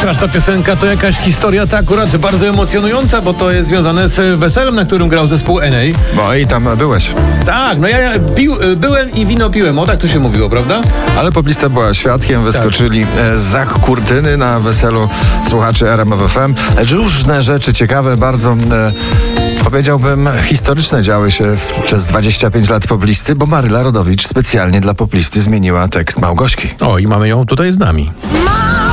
Każda piosenka to jakaś historia, ta akurat bardzo emocjonująca, bo to jest związane z weselem, na którym grał zespół NA. Bo i tam byłeś. Tak, no ja byłem i wino piłem, o tak to się mówiło, prawda? Ale poplista była świadkiem, wyskoczyli za kurtyny na weselu słuchaczy RMF FM. Różne rzeczy ciekawe, bardzo powiedziałbym historyczne działy się przez 25 lat poplisty, bo Maryla Rodowicz specjalnie dla poplisty zmieniła tekst Małgośki. O, i mamy ją tutaj z nami.